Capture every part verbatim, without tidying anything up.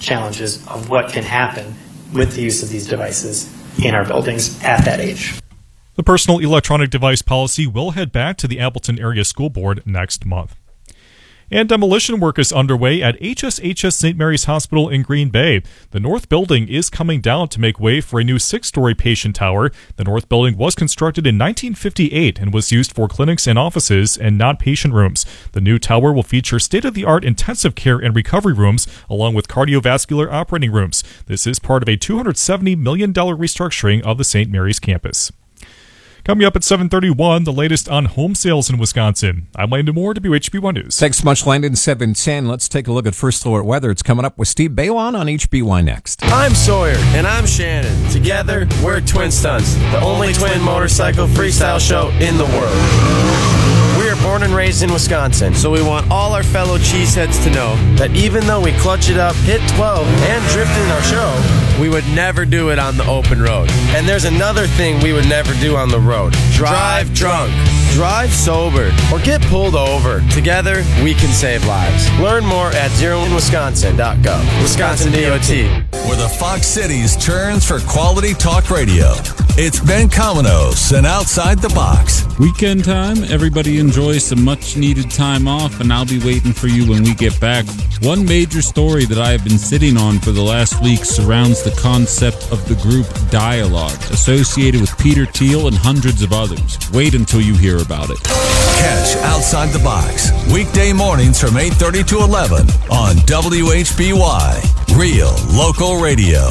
challenges of what can happen with the use of these devices in our buildings at that age. The personal electronic device policy will head back to the Appleton Area School Board next month. And demolition work is underway at H S H S Saint Mary's Hospital in Green Bay. The north building is coming down to make way for a new six-story patient tower. The north building was constructed in nineteen fifty-eight and was used for clinics and offices and not patient rooms. The new tower will feature state-of-the-art intensive care and recovery rooms, along with cardiovascular operating rooms. This is part of a two hundred seventy million dollars restructuring of the Saint Mary's campus. Coming up at seven thirty-one, the latest on home sales in Wisconsin. I'm Landon Moore, W H B one News. Thanks so much, Landon. seven ten. Let's take a look at First Alert Weather. It's coming up with Steve Balon on H B Y next. I'm Sawyer. And I'm Shannon. Together, we're Twin Stunts, the only twin motorcycle freestyle show in the world. We are born and raised in Wisconsin, so we want all our fellow cheeseheads to know that even though we clutch it up, hit twelve, and drift in our show, we would never do it on the open road. And there's another thing we would never do on the road. Drive drunk, drive sober, or get pulled over. Together, we can save lives. Learn more at zero in wisconsin dot gov. Wisconsin D O T. Where the Fox Cities turns for quality talk radio. It's Ben Cominos and Outside the Box. Weekend time, everybody enjoys some much-needed time off, and I'll be waiting for you when we get back. One major story that I have been sitting on for the last week surrounds the concept of the group Dialogue, associated with Peter Thiel and hundreds of others. Wait until you hear about it. Catch Outside the Box, weekday mornings from eight thirty to eleven on W H B Y, Real Local Radio.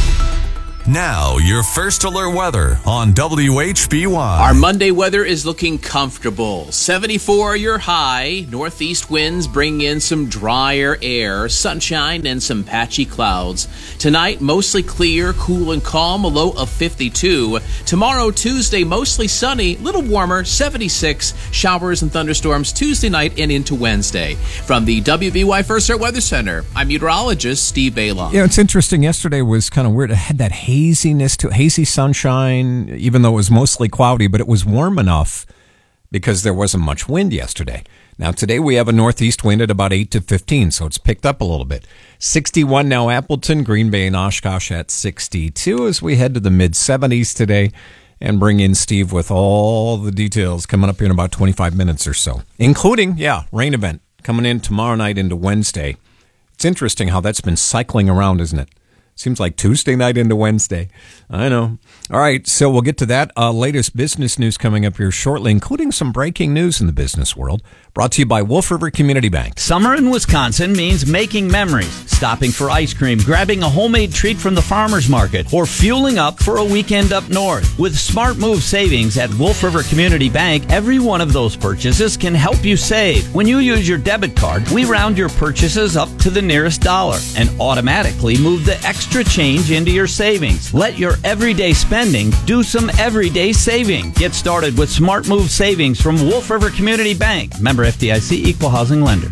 Now, your First Alert weather on W H B Y. Our Monday weather is looking comfortable. seventy-four your high. Northeast winds bring in some drier air, sunshine, and some patchy clouds. Tonight, mostly clear, cool, and calm, a low of fifty-two. Tomorrow, Tuesday, mostly sunny, little warmer, seventy-six. Showers and thunderstorms Tuesday night and into Wednesday. From the W B Y First Alert Weather Center, I'm meteorologist Steve Balon. Yeah, it's interesting. Yesterday was kind of weird. It had that haze. haziness to hazy sunshine, even though it was mostly cloudy, but it was warm enough because there wasn't much wind yesterday. Now today we have a northeast wind at about eight to fifteen, so it's picked up a little bit. sixty-one now Appleton, Green Bay, and Oshkosh at sixty-two as we head to the mid seventies today and bring in Steve with all the details coming up here in about twenty-five minutes or so, including, yeah, rain event coming in tomorrow night into Wednesday. It's interesting how that's been cycling around, isn't it? Seems like Tuesday night into Wednesday. I know. All right, so we'll get to that. Uh, latest business news coming up here shortly, including some breaking news in the business world. Brought to you by Wolf River Community Bank. Summer in Wisconsin means making memories, stopping for ice cream, grabbing a homemade treat from the farmer's market, or fueling up for a weekend up north. With Smart Move savings at Wolf River Community Bank, every one of those purchases can help you save. When you use your debit card, we round your purchases up to the nearest dollar and automatically move the extra change into your savings. Let your everyday spending do some everyday saving. Get started with Smart Move savings from Wolf River Community Bank. Member F D I C, Equal Housing Lender.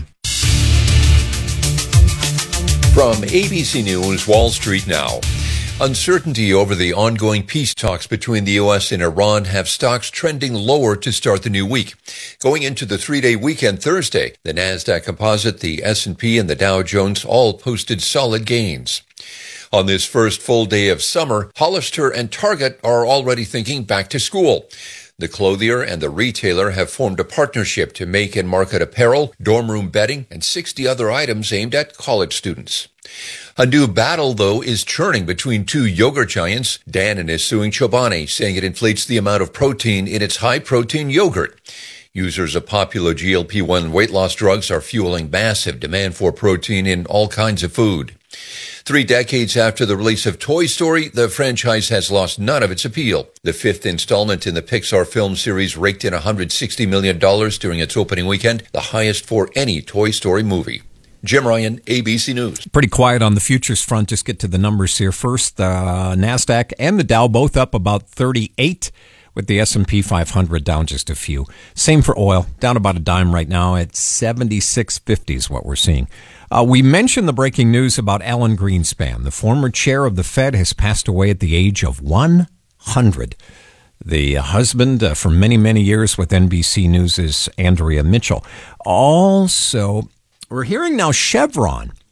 From A B C News, Wall Street now. Uncertainty over the ongoing peace talks between the U S and Iran have stocks trending lower to start the new week. Going into the three-day weekend Thursday, the NASDAQ Composite, the S and P, and the Dow Jones all posted solid gains. On this first full day of summer, Hollister and Target are already thinking back to school. The clothier and the retailer have formed a partnership to make and market apparel, dorm room bedding, and sixty other items aimed at college students. A new battle, though, is churning between two yogurt giants. Dannon is suing Chobani, saying it inflates the amount of protein in its high-protein yogurt. Users of popular G L P one weight loss drugs are fueling massive demand for protein in all kinds of food. Three decades after the release of Toy Story, the franchise has lost none of its appeal. The fifth installment in the Pixar film series raked in one hundred sixty million dollars during its opening weekend, the highest for any Toy Story movie. Jim Ryan, A B C News. Pretty quiet on the futures front. Just get to the numbers here first. Uh, NASDAQ and the Dow both up about thirty-eight, with the S and P five hundred down just a few. Same for oil, down about a dime right now at seventy-six fifty is what we're seeing. Uh, we mentioned the breaking news about Alan Greenspan. The former chair of the Fed has passed away at the age of one hundred. The husband uh, for many, many years with N B C News is Andrea Mitchell. Also, we're hearing now Chevron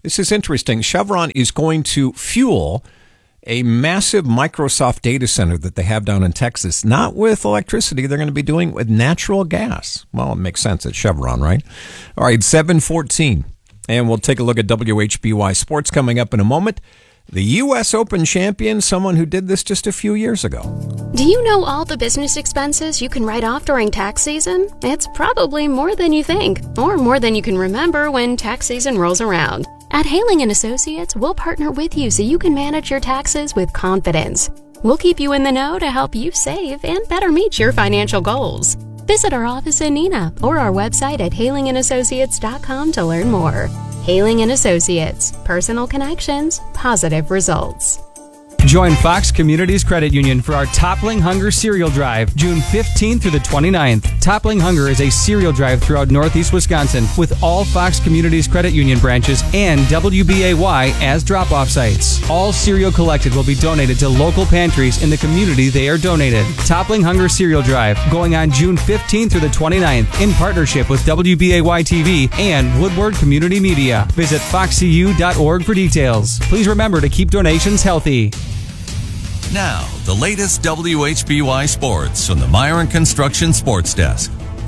This is interesting. Chevron is going to fuel a massive Microsoft data center that they have down in Texas, not with electricity. They're going to be doing it with natural gas. Well, it makes sense. It's Chevron, right? All right, seven fourteen. And we'll take a look at W H B Y Sports coming up in a moment. The U S Open champion, someone who did this just a few years ago. Do you know all the business expenses you can write off during tax season? It's probably more than you think, or more than you can remember when tax season rolls around. At Haling and Associates, we'll partner with you so you can manage your taxes with confidence. We'll keep you in the know to help you save and better meet your financial goals. Visit our office in Neenah or our website at haling and associates dot com to learn more. Haling and Associates. Personal connections, positive results. Join Fox Communities Credit Union for our Toppling Hunger Cereal Drive, June fifteenth through the twenty-ninth. Toppling Hunger is a cereal drive throughout Northeast Wisconsin with all Fox Communities Credit Union branches and W B A Y as drop-off sites. All cereal collected will be donated to local pantries in the community they are donated. Toppling Hunger Cereal Drive, going on June fifteenth through the twenty-ninth in partnership with W B A Y T V and Woodward Community Media. Visit fox c u dot org for details. Please remember to keep donations healthy. Now, the latest W H B Y Sports from the Myron Construction Sports Desk.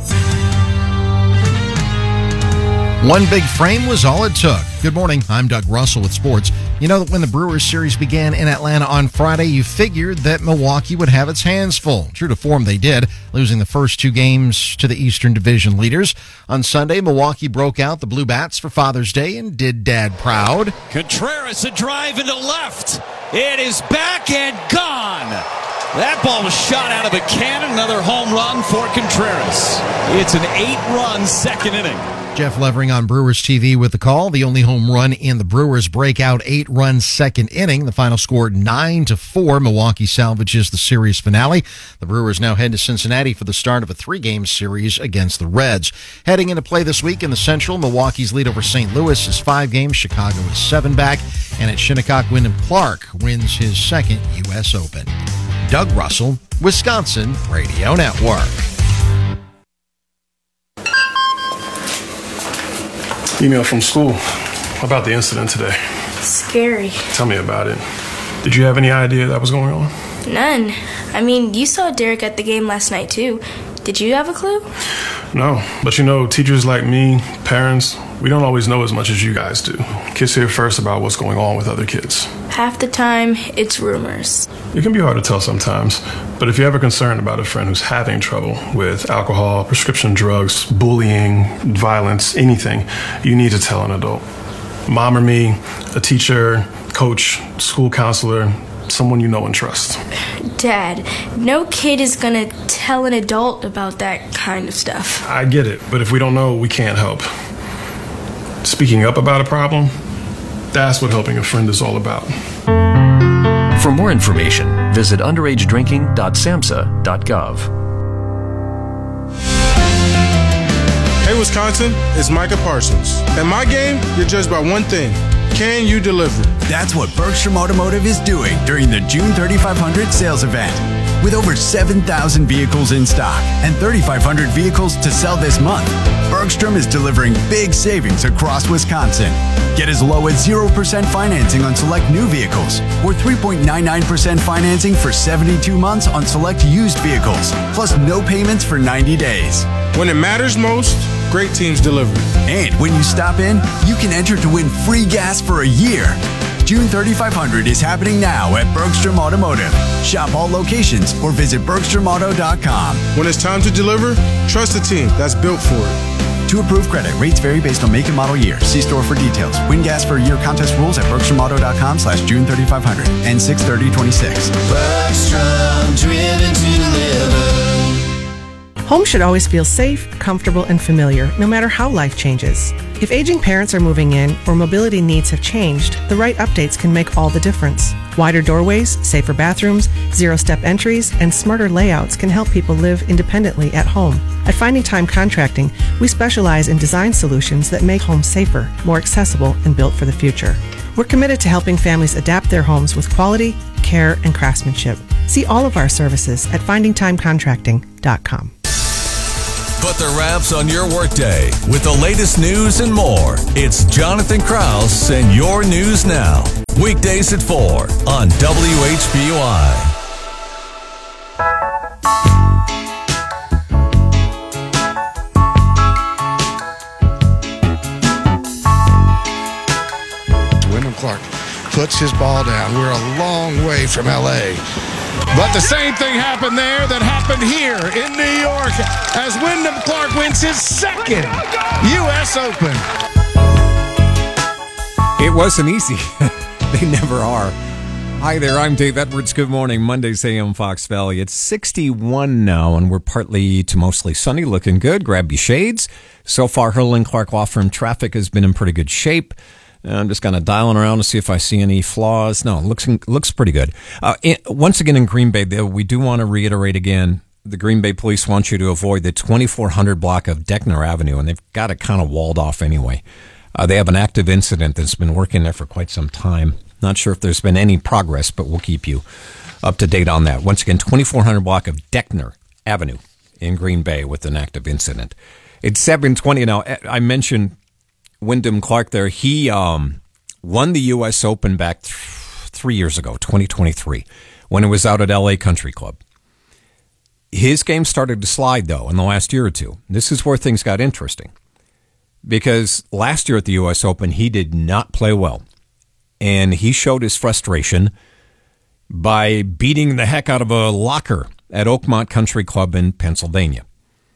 One big frame was all it took. Good morning, I'm Doug Russell with sports. You know that when the Brewers series began in Atlanta on Friday, you figured that Milwaukee would have its hands full. True to form, they did, losing the first two games to the Eastern Division leaders. On Sunday, Milwaukee broke out the Blue Bats for Father's Day and did Dad proud. Contreras, a drive into left. It is back and gone. That ball was shot out of a cannon. Another home run for Contreras. It's an eight-run second inning. Jeff Levering on Brewers T V with the call. The only home run in the Brewers' breakout eight-run second inning. The final score nine to four. Milwaukee salvages the series finale. The Brewers now head to Cincinnati for the start of a three-game series against the Reds. Heading into play this week in the Central, Milwaukee's lead over Saint Louis is five games. Chicago is seven back. And at Shinnecock, Wyndham Clark wins his second U S Open. Doug Russell, Wisconsin Radio Network. Email from school about the incident today. Scary. Tell me about it. Did you have any idea that was going on? None. I mean, you saw Derek at the game last night, too. Did you have a clue? No, but you know, teachers like me, parents, we don't always know as much as you guys do. Kids hear first about what's going on with other kids. Half the time, it's rumors. It can be hard to tell sometimes, but if you're ever concerned about a friend who's having trouble with alcohol, prescription drugs, bullying, violence, anything, you need to tell an adult. Mom or me, a teacher, coach, school counselor, someone you know and trust. Dad, no kid is gonna tell an adult about that kind of stuff. I get it, but if we don't know, we can't help. Speaking up about a problem, that's what helping a friend is all about. For more information, visit underage drinking dot samhsa dot gov. Hey Wisconsin, it's Micah Parsons. At my game, you're judged by one thing. Can you deliver? That's what Bergstrom Automotive is doing during the June thirty-five hundred sales event. With over seven thousand vehicles in stock and thirty-five hundred vehicles to sell this month, Bergstrom is delivering big savings across Wisconsin. Get as low as zero percent financing on select new vehicles or three point nine nine percent financing for seventy-two months on select used vehicles, plus no payments for ninety days. When it matters most, great teams deliver. And when you stop in, you can enter to win free gas for a year. June thirty-five hundred is happening now at Bergstrom Automotive. Shop all locations or visit bergstrom auto dot com. When it's time to deliver, trust a team that's built for it. To approve credit, rates vary based on make and model year. See store for details. Win gas for a year contest rules at bergstrom auto dot com slash June thirty-five hundred and six thirty twenty-six. Bergstrom, driven to deliver. Home should always feel safe, comfortable, and familiar, no matter how life changes. If aging parents are moving in or mobility needs have changed, the right updates can make all the difference. Wider doorways, safer bathrooms, zero-step entries, and smarter layouts can help people live independently at home. At Finding Time Contracting, we specialize in design solutions that make homes safer, more accessible, and built for the future. We're committed to helping families adapt their homes with quality, care, and craftsmanship. See all of our services at finding time contracting dot com. put the wraps on your workday with the latest news and more. It's Jonathan Krause and Your News Now. Weekdays at four on W H B Y. Wyndham Clark puts his ball down. We're a long way from L A. But the same thing happened there that happened here in New York as Wyndham Clark wins his second U S Open. It wasn't easy. They never are. Hi there, I'm Dave Edwards. Good morning. Monday's A M Fox Valley. It's sixty-one now, and we're partly to mostly sunny, looking good. Grab your shades. So far, Hurley and Clark Law Firm traffic has been in pretty good shape. I'm just kind of dialing around to see if I see any flaws. No, it looks looks pretty good. Uh, it, once again, in Green Bay, though, we do want to reiterate again, the Green Bay police want you to avoid the twenty-four hundred block of Deckner Avenue, and they've got it kind of walled off anyway. Uh, they have an active incident that's been working there for quite some time. Not sure if there's been any progress, but we'll keep you up to date on that. Once again, twenty-four hundred block of Deckner Avenue in Green Bay with an active incident. It's seven twenty now. I mentioned Wyndham Clark there. He um, won the U S Open back th- three years ago, twenty twenty-three, when it was out at L A Country Club. His game started to slide, though, in the last year or two. This is where things got interesting. Because last year at the U S Open, he did not play well. And he showed his frustration by beating the heck out of a locker at Oakmont Country Club in Pennsylvania.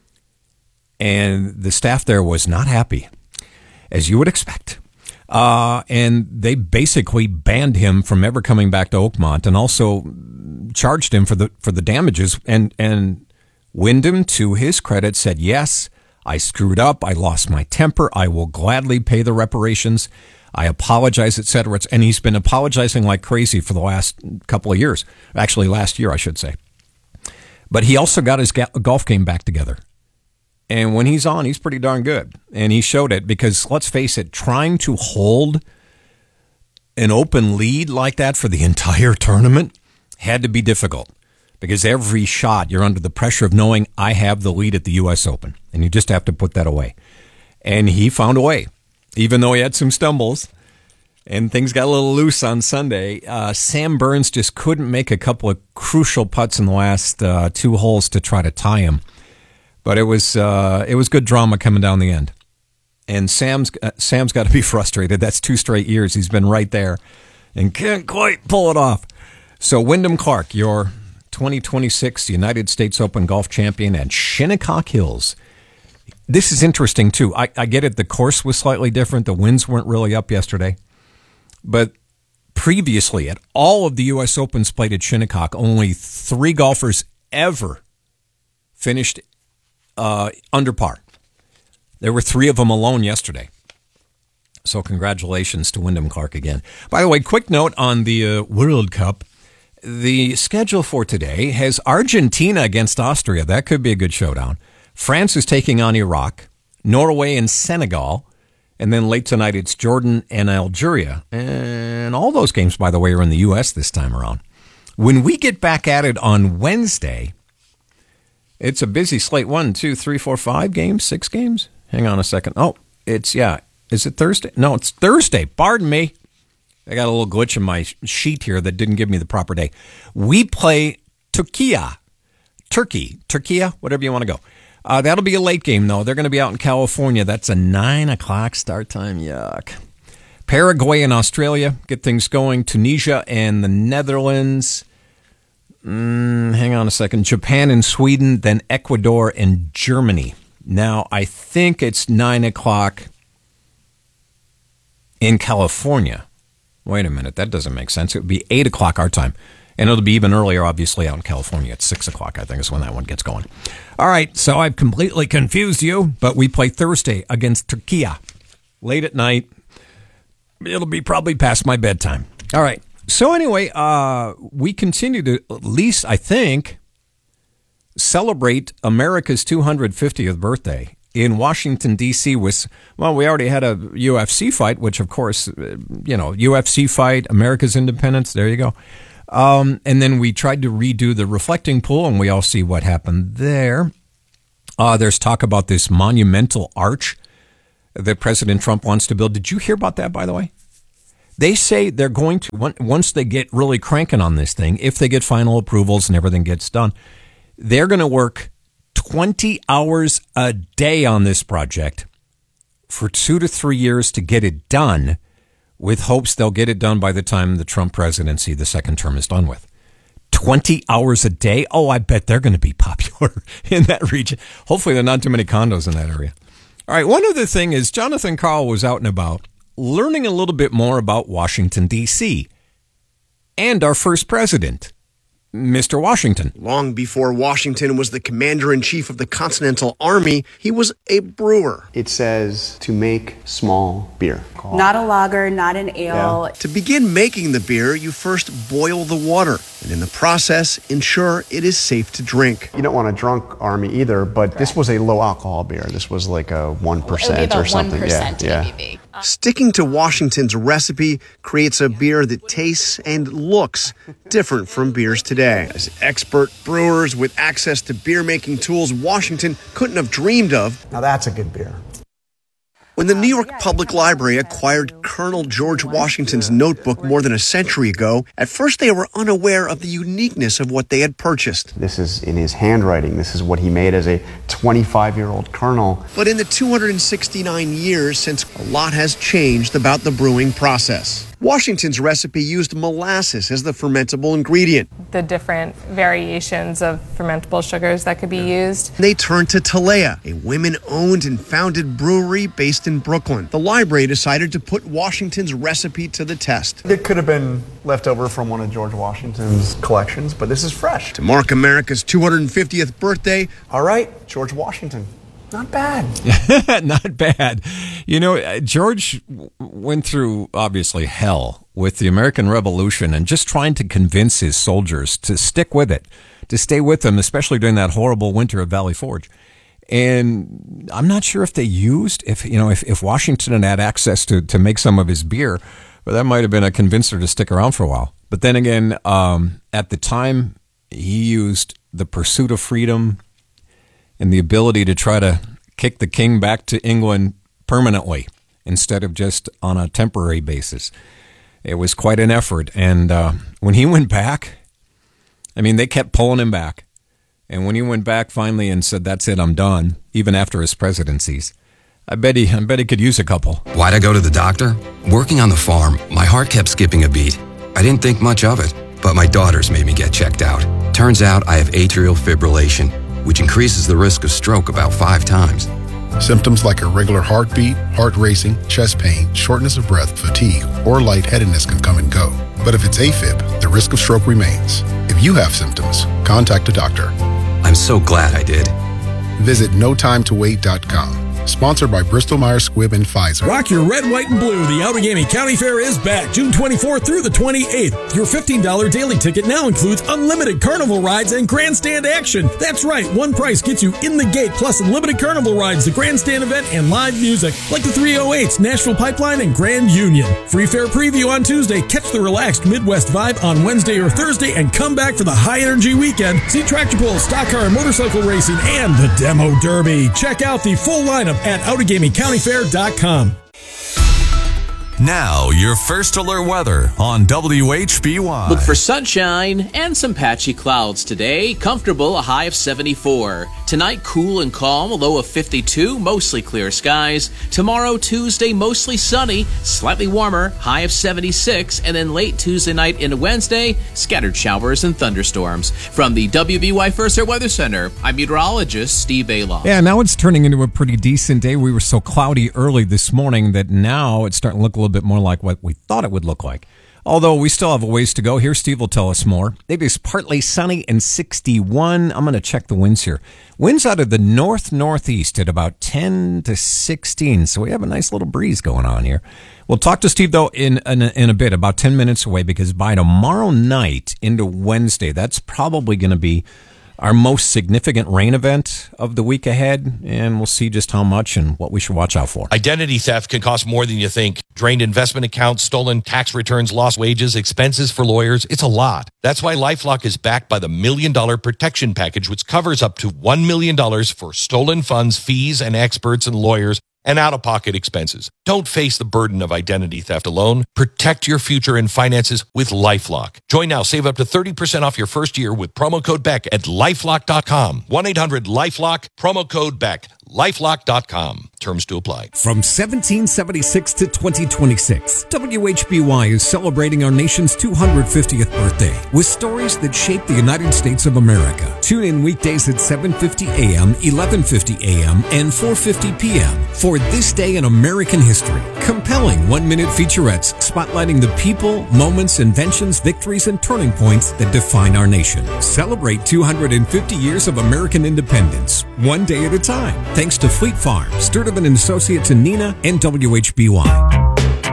And the staff there was not happy, as you would expect. Uh, and they basically banned him from ever coming back to Oakmont and also charged him for the for the damages. And, and Wyndham, to his credit, said, yes, I screwed up. I lost my temper. I will gladly pay the reparations. I apologize, et cetera. And he's been apologizing like crazy for the last couple of years. Actually, last year, I should say. But he also got his ga- golf game back together. And when he's on, he's pretty darn good. And he showed it because, let's face it, trying to hold an open lead like that for the entire tournament had to be difficult. Because every shot, you're under the pressure of knowing I have the lead at the U S Open. And you just have to put that away. And he found a way. Even though he had some stumbles and things got a little loose on Sunday, uh, Sam Burns just couldn't make a couple of crucial putts in the last uh, two holes to try to tie him. But it was uh, it was good drama coming down the end. And Sam's uh, Sam's got to be frustrated. That's two straight years he's been right there and can't quite pull it off. So Wyndham Clark, your twenty twenty-six United States Open golf champion at Shinnecock Hills. This is interesting, too. I, I get it. The course was slightly different. The winds weren't really up yesterday. But previously, at all of the U S Opens played at Shinnecock, only three golfers ever finished uh, under par. There were three of them alone yesterday. So congratulations to Wyndham Clark again. By the way, quick note on the uh, World Cup. The schedule for today has Argentina against Austria. That could be a good showdown. France is taking on Iraq, Norway and Senegal, and then late tonight it's Jordan and Algeria. And all those games, by the way, are in the U S this time around. When we get back at it on Wednesday, it's a busy slate. One, two, three, four, five games, six games. Hang on a second. Oh, it's, yeah. Is it Thursday? No, it's Thursday. Pardon me. I got a little glitch in my sheet here that didn't give me the proper day. We play Turkey. Turkey. Turkey, whatever you want to go. Uh, that'll be a late game, though. They're going to be out in California. That's a nine o'clock start time. Yuck. Paraguay and Australia get things going. Tunisia and the Netherlands. Mm, hang on a second. Japan and Sweden, then Ecuador and Germany. Now, I think it's nine o'clock in California. Wait a minute. That doesn't make sense. It would be eight o'clock our time. And it'll be even earlier, obviously, out in California at six o'clock, I think is when that one gets going. All right, so I've completely confused you, but we play Thursday against Turkey. Late at night. It'll be probably past my bedtime. All right. So anyway, uh, we continue to, at least I think, celebrate America's two hundred fiftieth birthday in Washington, D C with, well, we already had a U F C fight, which, of course, you know, U F C fight, America's independence, there you go. Um, and then we tried to redo the reflecting pool, and we all see what happened there. Uh, there's talk about this monumental arch that President Trump wants to build. Did you hear about that, by the way? They say they're going to, once they get really cranking on this thing, if they get final approvals and everything gets done, they're going to work twenty hours a day on this project for two to three years to get it done, with hopes they'll get it done by the time the Trump presidency, the second term, is done with. twenty hours a day? Oh, I bet they're going to be popular in that region. Hopefully there are not too many condos in that area. All right, one other thing is Jonathan Karl was out and about learning a little bit more about Washington, D C and our first president, Mister Washington. Long before Washington was the commander-in-chief of the Continental Army, he was a brewer. It says to make small beer. Not a lager, not an ale. Yeah. To begin making the beer, you first boil the water, and in the process, ensure it is safe to drink. You don't want a drunk army either, but this was a low-alcohol beer. This was like a one percent or something. one percent yeah, A B V. yeah. Sticking to Washington's recipe creates a beer that tastes and looks different from beers today. As expert brewers with access to beer-making tools Washington couldn't have dreamed of. Now that's a good beer. When the New York Public Library acquired Colonel George Washington's notebook more than a century ago, at first they were unaware of the uniqueness of what they had purchased. This is in his handwriting. This is what he made as a twenty-five-year-old colonel. But in the two hundred sixty-nine years since, a lot has changed about the brewing process. Washington's recipe used molasses as the fermentable ingredient. The different variations of fermentable sugars that could be used. They turned to Talea, a women-owned and founded brewery based in Brooklyn. The library decided to put Washington's recipe to the test. It could have been left over from one of George Washington's collections, but this is fresh. To mark America's two hundred fiftieth birthday, all right, George Washington. Not bad. Not bad. You know, George went through, obviously, hell with the American Revolution and just trying to convince his soldiers to stick with it, to stay with them, especially during that horrible winter at Valley Forge. And I'm not sure if they used, if you know, if, if Washington had access to, to make some of his beer, but that might have been a convincer to stick around for a while. But then again, um, at the time, he used the pursuit of freedom and the ability to try to kick the king back to England permanently instead of just on a temporary basis. It was quite an effort. And uh, when he went back, I mean, they kept pulling him back. And when he went back finally and said, that's it, I'm done, even after his presidencies, I bet he, I bet he could use a couple. Why'd I go to the doctor? Working on the farm, my heart kept skipping a beat. I didn't think much of it, but my daughters made me get checked out. Turns out I have atrial fibrillation, which increases the risk of stroke about five times. Symptoms like irregular heartbeat, heart racing, chest pain, shortness of breath, fatigue, or lightheadedness can come and go. But if it's AFib, the risk of stroke remains. If you have symptoms, contact a doctor. I'm so glad I did. Visit no time to wait dot com. Sponsored by Bristol Myers Squibb and Pfizer. Rock your red, white, and blue. The Outagamie County Fair is back June twenty-fourth through the twenty-eighth. Your fifteen dollars daily ticket now includes unlimited carnival rides and grandstand action. That's right, one price gets you in the gate, plus unlimited carnival rides, the grandstand event, and live music like the three oh eights, Nashville Pipeline, and Grand Union. Free fair preview on Tuesday. Catch the relaxed Midwest vibe on Wednesday or Thursday, and come back for the high-energy weekend. See tractor pulls, stock car and motorcycle racing, and the Demo Derby. Check out the full lineup at Outagamie County Fair dot com. Now, your first alert weather on W H B Y. Look for sunshine and some patchy clouds today. Comfortable, a high of seventy-four. Tonight, cool and calm, a low of fifty-two, mostly clear skies. Tomorrow, Tuesday, mostly sunny, slightly warmer, high of seventy-six. And then late Tuesday night into Wednesday, scattered showers and thunderstorms. From the W B Y First Alert Weather Center, I'm meteorologist Steve Ayloff. Yeah, now it's turning into a pretty decent day. We were so cloudy early this morning that now it's starting to look a little bit more like what we thought it would look like. Although we still have a ways to go. Here, Steve will tell us more. It is partly sunny and sixty-one. I'm going to check the winds here. Winds out of the north-northeast at about ten to sixteen. So we have a nice little breeze going on here. We'll talk to Steve, though, in, in, in a bit, about ten minutes away, because by tomorrow night into Wednesday, that's probably going to be our most significant rain event of the week ahead, and we'll see just how much and what we should watch out for. Identity theft can cost more than you think. Drained investment accounts, stolen tax returns, lost wages, expenses for lawyers. It's a lot. That's why LifeLock is backed by the Million Dollar Protection Package, which covers up to one million dollars for stolen funds, fees, and experts and lawyers, and out-of-pocket expenses. Don't face the burden of identity theft alone. Protect your future and finances with LifeLock. Join now. Save up to thirty percent off your first year with promo code Beck at lifelock dot com. one eight hundred lifelock, promo code Beck. lifelock dot com. Terms to apply. From seventeen seventy-six to twenty twenty-six, W H B Y is celebrating our nation's two hundred fiftieth birthday with stories that shape the United States of America. Tune in weekdays at seven fifty a.m., eleven fifty a.m., and four fifty p.m. for This Day in American History. Compelling one-minute featurettes spotlighting the people, moments, inventions, victories, and turning points that define our nation. Celebrate two hundred fifty years of American independence, one day at a time. Thanks to Fleet Farm, Sturtevant and Associates in Neenah, and W H B Y.